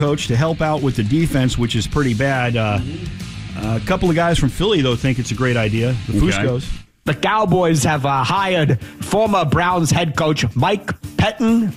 coach to help out with the defense, which is pretty bad. A couple of guys from Philly, though, think it's a great idea. The Fuscos. The Cowboys have hired former Browns head coach Mike Pettine.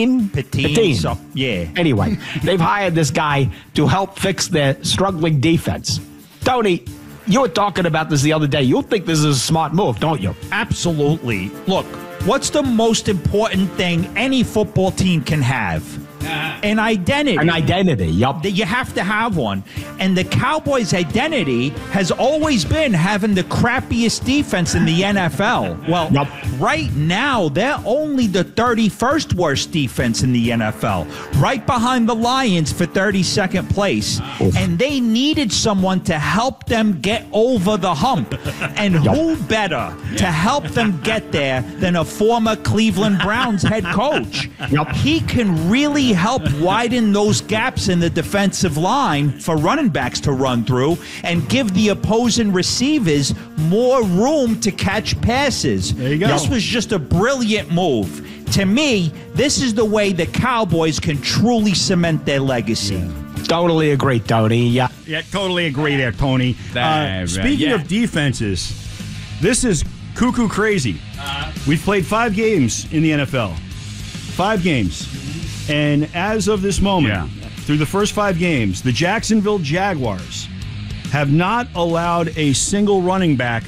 So, yeah. Anyway, they've hired this guy to help fix their struggling defense. Tony, you were talking about this the other day. You think this is a smart move, don't you? Absolutely. Look, what's the most important thing any football team can have? An identity. An identity, yup. You have to have one. And the Cowboys' identity has always been having the crappiest defense in the NFL. Well, right now, they're only the 31st worst defense in the NFL, right behind the Lions for 32nd place. And they needed someone to help them get over the hump. And who better to help them get there than a former Cleveland Browns head coach? He can really help widen those gaps in the defensive line for running backs to run through and give the opposing receivers more room to catch passes. There you go. This was just a brilliant move. To me, this is the way the Cowboys can truly cement their legacy. Totally agree, Tony. Yeah, totally agree there, Tony. Speaking of defenses, this is cuckoo crazy. We've played 5 games in the NFL. 5 games. And as of this moment, through the first 5 games, the Jacksonville Jaguars have not allowed a single running back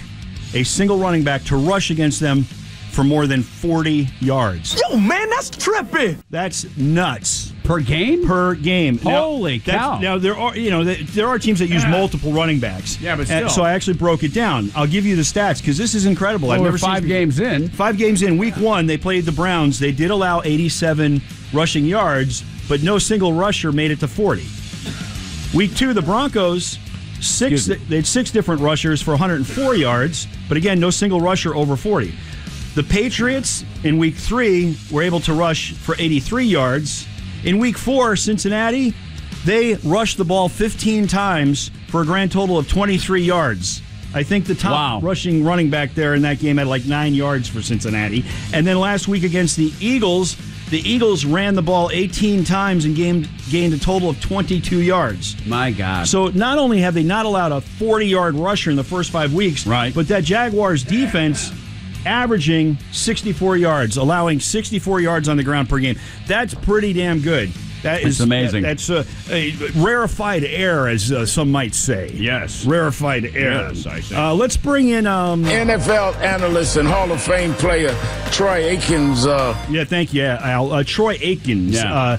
to rush against them for more than 40 yards. Yo, man, that's trippy. That's nuts. Per game? Per game. Holy cow. Now, there are teams that use multiple running backs. Yeah, but still. So I actually broke it down. I'll give you the stats because this is incredible. Well, I've never 5 games in. 5 games in. Week 1, they played the Browns. They did allow 87 rushing yards, but no single rusher made it to 40. Week 2, the Broncos, they had 6 different rushers for 104 yards, but again, no single rusher over 40. The Patriots in Week 3 were able to rush for 83 yards. In Week 4, Cincinnati, they rushed the ball 15 times for a grand total of 23 yards. I think the top rushing running back there in that game had like 9 yards for Cincinnati. And then last week against the Eagles ran the ball 18 times and gained a total of 22 yards. My God. So not only have they not allowed a 40-yard rusher in the first 5 weeks, but that Jaguars defense averaging 64 yards, allowing 64 yards on the ground per game. That's pretty damn good. That's amazing. That's a rarefied air, as some might say. Yes. Rarefied air. Yes, I say. Let's bring in... NFL analyst and Hall of Fame player Troy Aikens. Thank you, Al. Troy Aikens. Yeah.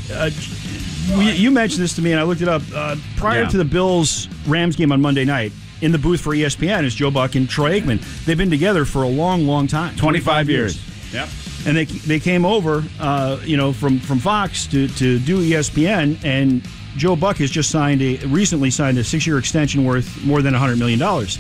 You mentioned this to me, and I looked it up. Prior to the Bills-Rams game on Monday night, in the booth for ESPN is Joe Buck and Troy Aikman. They've been together for a long, long time. 25 years. Yep. And they came over, from Fox to do ESPN, and Joe Buck has just recently signed a 6-year extension worth more than $100 million.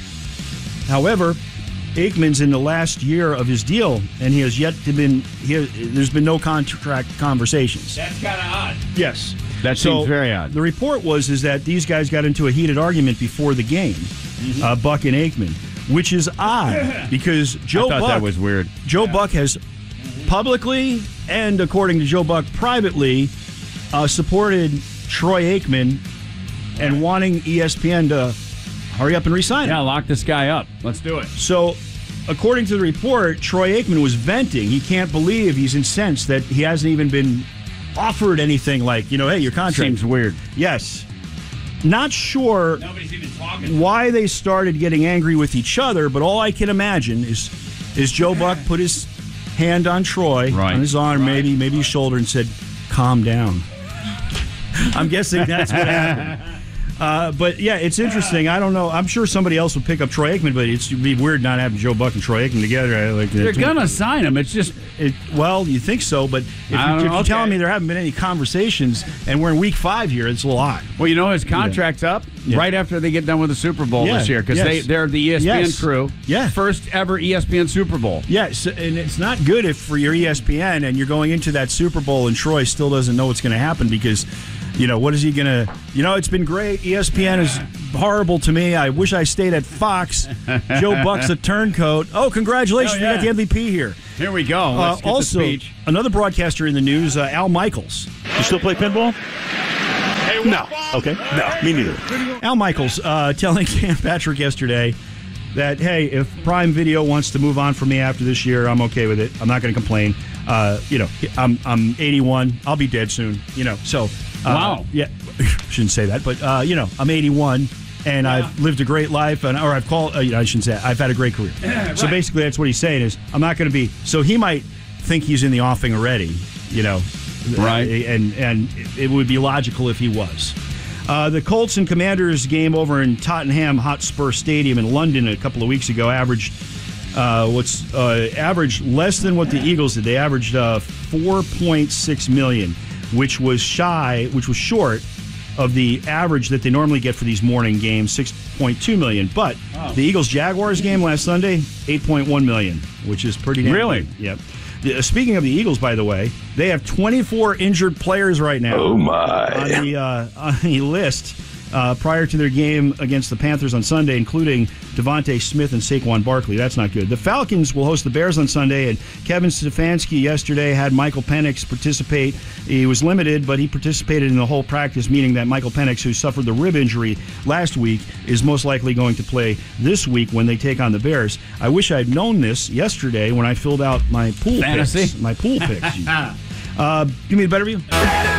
However, Aikman's in the last year of his deal, and he has there's been no contract conversations. That's kind of odd. Yes. That seems very odd. The report is that these guys got into a heated argument before the game, Buck and Aikman, which is odd because I thought that was weird. Joe Buck has publicly and, according to Joe Buck, privately supported Troy Aikman and wanting ESPN to hurry up and re-sign him. Yeah, lock this guy up. Let's do it. So, according to the report, Troy Aikman was venting. He can't believe, he's incensed that he hasn't even been offered anything like, hey, your contract. Seems weird. Yes. Not sure Nobody's even talking. why they started getting angry with each other, but all I can imagine is Joe Buck put his hand on Troy, on his arm, maybe his shoulder, and said, calm down. I'm guessing that's what happened. But, yeah, it's interesting. I don't know. I'm sure somebody else would pick up Troy Aikman, but it'd be weird not having Joe Buck and Troy Aikman together. They're going to sign him. It's just... well, you think so, but if you're telling me there haven't been any conversations and we're in week 5 here, it's a little odd. Well, his contract's up right after they get done with the Super Bowl this year because they're the ESPN crew. Yeah. First ever ESPN Super Bowl. Yes, and it's not good if for your ESPN and you're going into that Super Bowl and Troy still doesn't know what's going to happen because... what is he going to... it's been great. ESPN is horrible to me. I wish I stayed at Fox. Joe Buck's a turncoat. Oh, congratulations. We got the MVP here. Here we go. Let's get also, the speech. Another broadcaster in the news, Al Michaels. You still play pinball? No. Okay. No. Me neither. Al Michaels telling Sam Patrick yesterday that, hey, if Prime Video wants to move on from me after this year, I'm okay with it. I'm not going to complain. I'm 81. I'll be dead soon. So. Wow. Yeah. Shouldn't say that, but I'm 81. And I've lived a great life, I've called. I shouldn't say that. I've had a great career. Right. So basically, that's what he's saying is I'm not going to be. So he might think he's in the offing already, right? And it would be logical if he was. The Colts and Commanders game over in Tottenham Hotspur Stadium in London a couple of weeks ago averaged less than what the Eagles did. They averaged 4.6 million, which was short of the average that they normally get for these morning games, 6.2 million. But the Eagles-Jaguars game last Sunday, 8.1 million, which is pretty damn really good. Yep. Speaking of the Eagles, by the way, they have 24 injured players right now. Oh my! On the list prior to their game against the Panthers on Sunday, including Devontae Smith and Saquon Barkley. That's not good. The Falcons will host the Bears on Sunday, and Kevin Stefanski yesterday had Michael Penix participate. He was limited, but he participated in the whole practice, meaning that Michael Penix, who suffered the rib injury last week, is most likely going to play this week when they take on the Bears. I wish I'd known this yesterday when I filled out my pool fantasy picks. My pool picks. Give me the better view.